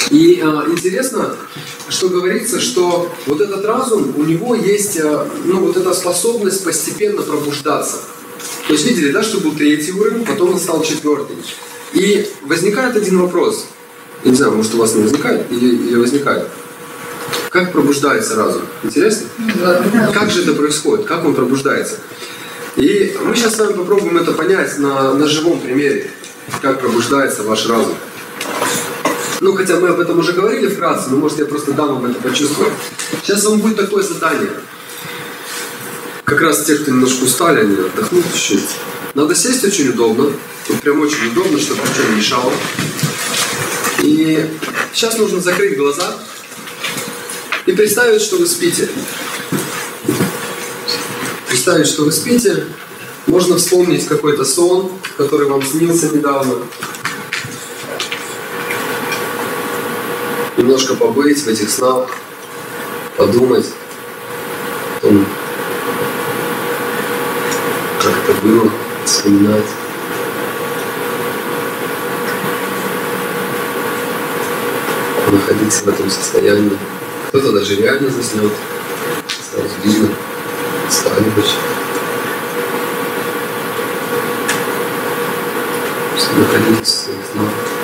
И интересно, что говорится, что вот этот разум, у него есть вот эта способность постепенно пробуждаться. То есть видели, да, что был третий уровень, потом он стал четвертый. И возникает один вопрос. Я не знаю, может у вас не возникает или возникает. Как пробуждается разум? Интересно? Как же это происходит? Как он пробуждается? И мы сейчас с вами попробуем это понять на живом примере. Как пробуждается ваш разум. Хотя мы об этом уже говорили вкратце, но может я просто дам вам это почувствовать. Сейчас вам будет такое задание. Как раз те, кто немножко устали, они отдохнут чуть-чуть. Надо сесть очень удобно. Вот прям очень удобно, чтобы ничего не мешало. И сейчас нужно закрыть глаза и представить, что вы спите. Представить, что вы спите. Можно вспомнить какой-то сон, который вам снился недавно. Немножко побыть в этих снах, подумать о том, как это было, вспоминать. Находиться в этом состоянии. Кто-то даже реально заснет. Сразу видно. Стали очень. Находиться в своих снах.